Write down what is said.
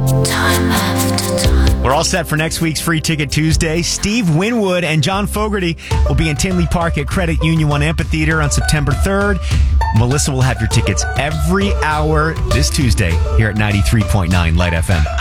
We're all set for next week's Free Ticket Tuesday. Steve Winwood and John Fogerty will be in Tinley Park at Credit Union One Amphitheater on September 3rd. Melissa will have your tickets every hour this Tuesday here at 93.9 Light FM.